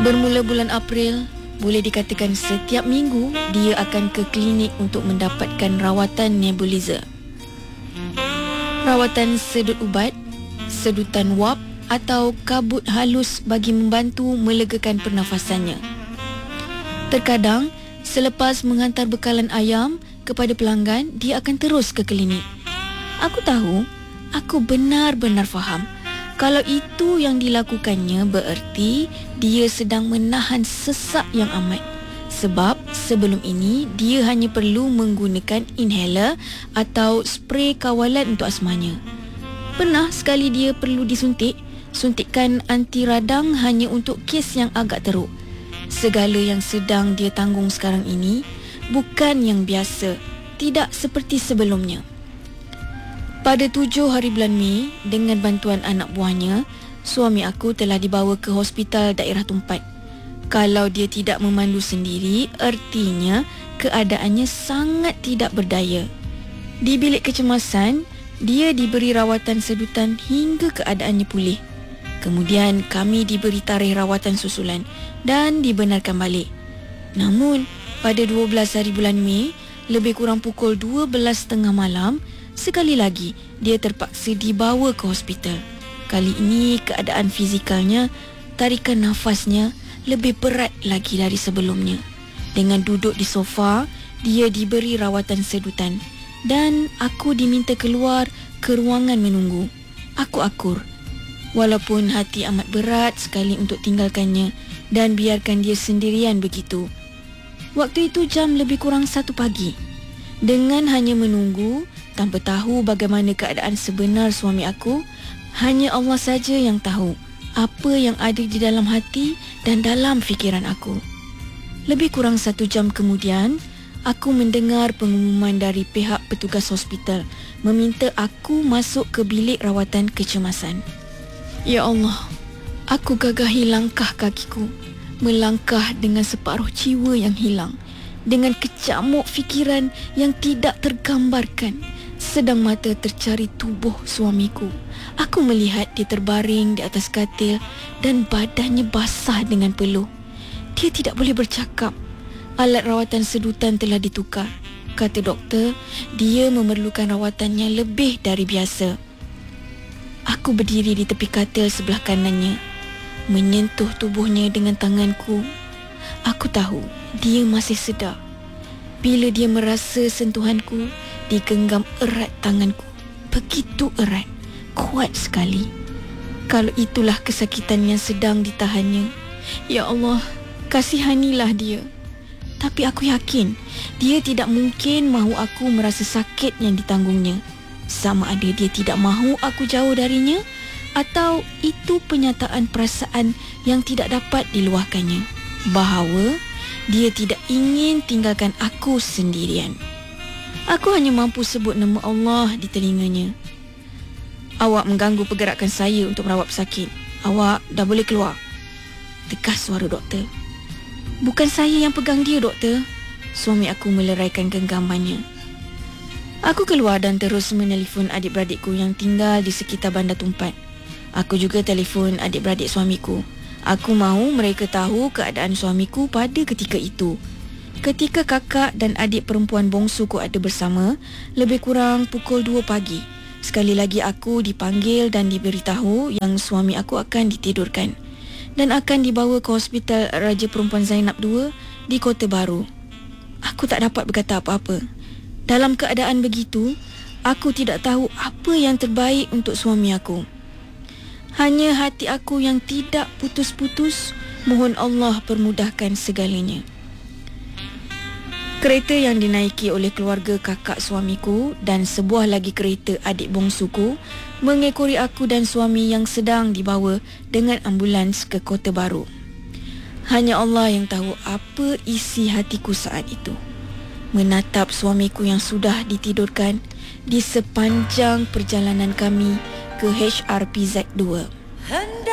Bermula bulan April, boleh dikatakan setiap minggu dia akan ke klinik untuk mendapatkan rawatan nebulizer. Rawatan sedut ubat, sedutan wap atau kabut halus bagi membantu melegakan pernafasannya. Terkadang, selepas menghantar bekalan ayam kepada pelanggan, dia akan terus ke klinik. Aku benar-benar faham. Kalau itu yang dilakukannya, bererti dia sedang menahan sesak yang amat. Sebab sebelum ini dia hanya perlu menggunakan inhaler atau spray kawalan untuk asmanya. Pernah sekali dia perlu suntikan anti radang hanya untuk kes yang agak teruk. Segala yang sedang dia tanggung sekarang ini bukan yang biasa, tidak seperti sebelumnya. Pada 7 hari bulan Mei, dengan bantuan anak buahnya, suami aku telah dibawa ke hospital daerah Tumpat. Kalau dia tidak memandu sendiri, ertinya keadaannya sangat tidak berdaya. Di bilik kecemasan, dia diberi rawatan sedutan hingga keadaannya pulih. Kemudian kami diberi tarikh rawatan susulan dan dibenarkan balik. Namun, pada 12 hari bulan Mei, lebih kurang pukul 12.30 malam, sekali lagi dia terpaksa dibawa ke hospital. Kali ini keadaan fizikalnya, tarikan nafasnya lebih berat lagi dari sebelumnya. Dengan duduk di sofa, dia diberi rawatan sedutan dan aku diminta keluar ke ruangan menunggu. Aku akur. Walaupun hati amat berat sekali untuk tinggalkannya dan biarkan dia sendirian begitu. Waktu itu jam lebih kurang 1 pagi. Dengan hanya menunggu, tanpa tahu bagaimana keadaan sebenar suami aku, hanya Allah saja yang tahu apa yang ada di dalam hati dan dalam fikiran aku. Lebih kurang 1 jam kemudian, aku mendengar pengumuman dari pihak petugas hospital meminta aku masuk ke bilik rawatan kecemasan. Ya Allah, aku gagahi langkah kakiku, melangkah dengan separuh jiwa yang hilang, dengan kecamuk fikiran yang tidak tergambarkan. Sedang mata tercari tubuh suamiku. Aku melihat dia terbaring di atas katil dan badannya basah dengan peluh. Dia tidak boleh bercakap. Alat rawatan sedutan telah ditukar. Kata doktor, dia memerlukan rawatannya lebih dari biasa. Aku berdiri di tepi katil sebelah kanannya, menyentuh tubuhnya dengan tanganku. Aku tahu dia masih sedar. Bila dia merasa sentuhanku, digenggam erat tanganku. Begitu erat, kuat sekali. Kalau itulah kesakitan yang sedang ditahannya, ya Allah, kasihanilah dia. Tapi aku yakin dia tidak mungkin mahu aku merasa sakit yang ditanggungnya. Sama ada dia tidak mahu aku jauh darinya, atau itu penyataan perasaan yang tidak dapat diluahkannya, bahawa dia tidak ingin tinggalkan aku sendirian. Aku hanya mampu sebut nama Allah di telinganya. Awak mengganggu pergerakan saya untuk merawat pesakit. Awak dah boleh keluar. Tegas suara doktor. Bukan saya yang pegang dia, doktor. Suami aku meleraikan genggamannya. Aku keluar dan terus menelefon adik-beradikku yang tinggal di sekitar Bandar Tumpat. Aku juga telefon adik-beradik suamiku. Aku mahu mereka tahu keadaan suamiku pada ketika itu. Ketika kakak dan adik perempuan bongsuku ada bersama, lebih kurang pukul 2 pagi. Sekali lagi aku dipanggil dan diberitahu yang suami aku akan ditidurkan dan akan dibawa ke Hospital Raja Perempuan Zainab II di Kota Baru. Aku tak dapat berkata apa-apa. Dalam keadaan begitu, aku tidak tahu apa yang terbaik untuk suami aku. Hanya hati aku yang tidak putus-putus mohon Allah permudahkan segalanya. Kereta yang dinaiki oleh keluarga kakak suamiku dan sebuah lagi kereta adik bongsuku mengekori aku dan suami yang sedang dibawa dengan ambulans ke Kota Baru. Hanya Allah yang tahu apa isi hatiku saat itu. Menatap suamiku yang sudah ditidurkan di sepanjang perjalanan kami ke HRPZ 2.